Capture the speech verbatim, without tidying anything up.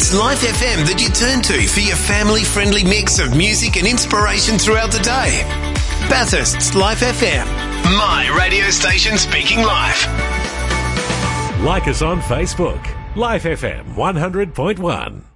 It's Life F M that you turn to for your family-friendly mix of music and inspiration throughout the day. Bathurst's Life F M, my radio station speaking live. Like us on Facebook, Life F M one hundred point one.